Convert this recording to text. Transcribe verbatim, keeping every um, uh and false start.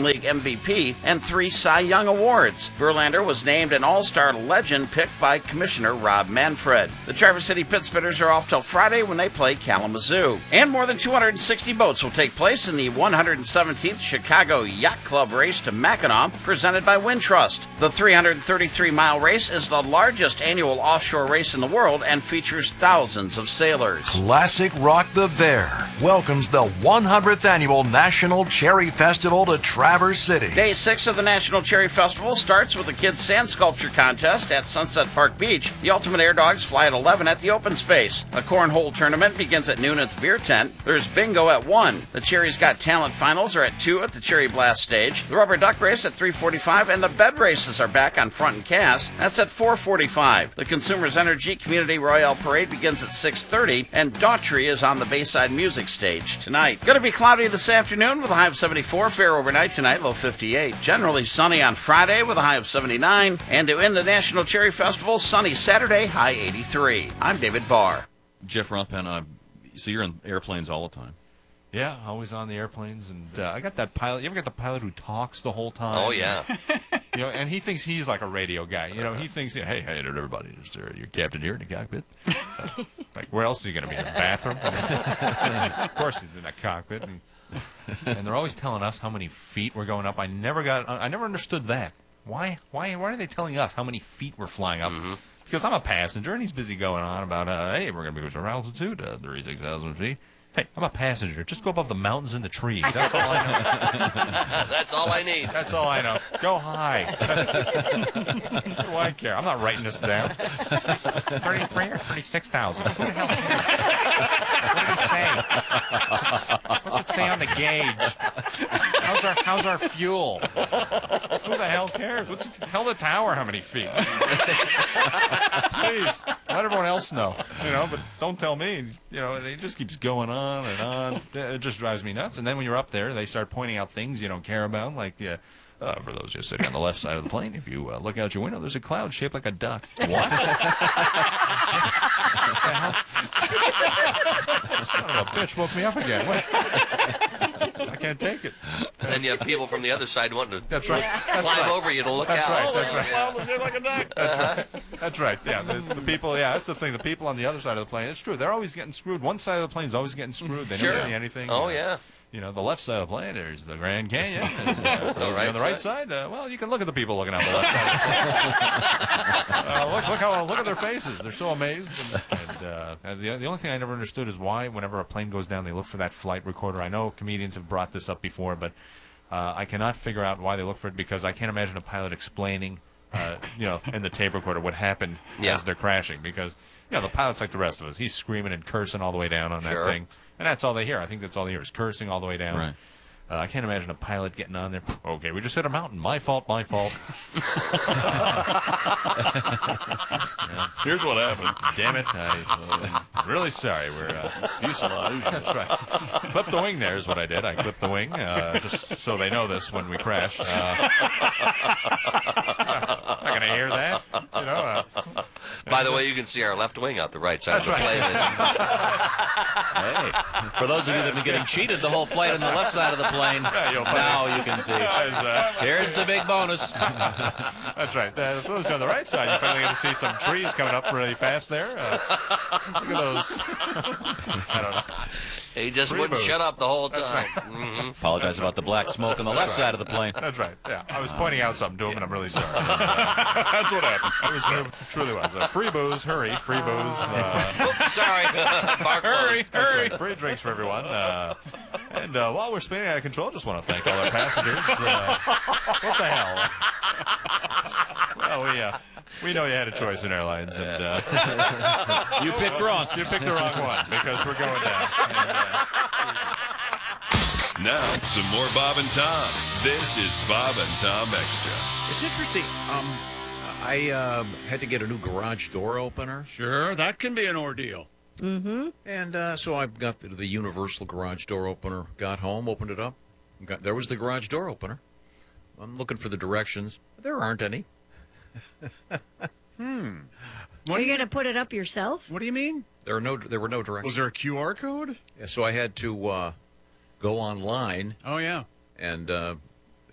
League M V P and three Cy Young Awards. Verlander was named an All-Star legend picked by Commissioner Rob Manfred. The Traverse City Pitspitters are off till Friday when they play Kalamazoo. And more than two hundred sixty boats will take place in the one hundred seventeenth Chicago Yacht Club Race to Mackinac, presented by Wintrust. The three hundred thirty-three mile race is the largest annual offshore race in the world and features thousands of sailors. Classic Rock the Bear welcomes the one hundredth Annual National Cherry Festival to Traverse City. Day six of the National Cherry Festival starts with a kids' sand sculpture contest at Sunset Park Beach. The Ultimate Air Dogs fly at eleven at the open space. A cornhole tournament begins at noon at the beer tent. There's bingo at one. The Cherry's Got Talent finals are at two at the Cherry Blast stage. The Rubber Duck Race at three forty-five, and the bed races are back on Front and Cass. That's at four forty-five. The Consumers Energy Community Royale Parade begins at six thirty, and Daughtry is on the Bayside Music Stage tonight. Going to be cloudy this afternoon with a high of seventy-four. Fair overnight tonight, low fifty-eight. Generally sunny on Friday with a high of seventy-nine. And to end the National Cherry Festival, sunny Saturday, high eighty-three. I'm David Barr. Jeff Rothpan, uh, so you're in airplanes all the time. Yeah, always on the airplanes, and uh, I got that pilot. You ever got the pilot who talks the whole time? Oh yeah. You know, and he thinks he's like a radio guy. You know, he thinks, hey, hey, everybody, is there your captain here in the cockpit? Uh, like, where else is he going to be in the bathroom? Of course, he's in that cockpit, and, and they're always telling us how many feet we're going up. I never got, I never understood that. Why, why, why are they telling us how many feet we're flying up? Mm-hmm. Because I'm a passenger, and he's busy going on about, uh, hey, we're going to be going to altitude, uh, thirty-six thousand feet. Hey, I'm a passenger. Just go above the mountains and the trees. That's all I know. That's all I need. That's all I know. Go high. What do I care? I'm not writing this down. thirty-three or thirty-six thousand. Who the hell cares? What did it say? What's it say on the gauge? How's our, how's our fuel? Who the hell cares? What's it, tell the tower how many feet. Please, let everyone else know. You know, but don't tell me. You know, it just keeps going on. On and on. It just drives me nuts. And then when you're up there, they start pointing out things you don't care about, like uh, uh, for those just sitting on the left side of the plane, if you uh, look out your window, there's a cloud shaped like a duck. What? Son of a bitch woke me up again. What? I can't take it. And then you have people from the other side wanting to That's right. climb That's right. over you to look That's out. right. Oh, That's yeah. right. Cloud was shaped like a duck. That's right. That's right. Yeah, the, the people. Yeah, that's the thing. The people on the other side of the plane. It's true. They're always getting screwed. One side of the plane's always getting screwed. They Sure. never see anything. Oh, uh, yeah. You know, the left side of the plane, there's the Grand Canyon. And, uh, for those right on the right side. side, uh, well, you can look at the people looking out the left side. uh, look, look how look at their faces. They're so amazed. And, and, uh, and the the only thing I never understood is why, whenever a plane goes down, they look for that flight recorder. I know comedians have brought this up before, but uh, I cannot figure out why they look for it, because I can't imagine a pilot explaining, uh, you know, in the tape recorder what happened Yeah. as they're crashing, because you know the pilot's like the rest of us. He's screaming and cursing all the way down on that Sure. thing. And that's all they hear. I think that's all they hear is cursing all the way down. Right. Uh, I can't imagine a pilot getting on there. Okay, we just hit a mountain. My fault, my fault. Yeah. Here's what happened. Damn it. I, I'm really sorry. We're uh, fuselage. That's right. Clip the wing there is what I did. I clipped the wing uh, just so they know this when we crash. Uh, not going to hear that. You know. Uh, By the way, you can see our left wing out the right side That's of the right. plane. Hey, for those of you that have been getting cheated the whole flight on the left side of the plane, Yeah, you'll find now you can see. uh, Here's the big bonus. That's right. Uh, for those on the right side, you finally get to see some trees coming up really fast there. Uh, look at those. I don't know. He just Free wouldn't move. shut up the whole time. That's right. Mhm. Apologize about the black smoke on the left side of the plane. That's right. Yeah, I was pointing out something to him, and I'm really sorry. That's what happened. It, was, it truly was. Uh, free booze, hurry, free booze. Uh, Oops, sorry. Bar closed. That's right. Free drinks for everyone. Uh, and uh, while we're spinning out of control, just want to thank all our passengers. Uh, what the hell? Well, we uh, we know you had a choice in airlines, and uh, You picked wrong. you picked the wrong one because we're going down. And, uh, Now, some more Bob and Tom. This is Bob and Tom Extra. It's interesting. Um, I uh, had to get a new garage door opener. Sure, that can be an ordeal. Mm-hmm. And uh, so I got the, the universal garage door opener, got home, opened it up. Got, there was the garage door opener. I'm looking for the directions. There aren't any. Hmm. Are you going to put it up yourself? What do you mean? There are no. There were no directions. Was there a Q R code? Yeah, so I had to uh, go online Oh, yeah. and uh,